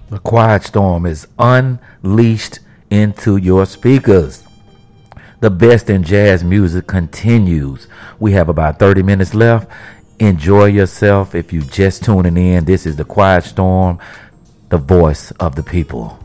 The Quiet Storm is unleashed into your speakers. The best in jazz music continues. We have about 30 minutes left. Enjoy yourself. If you just tuning in, this is The Quiet Storm, the voice of the people.